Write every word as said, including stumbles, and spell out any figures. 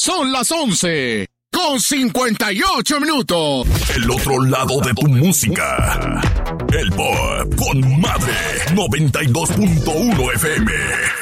Son las once con cincuenta y ocho minutos. El otro lado de tu música. El Pop con Madre noventa y dos punto uno F M.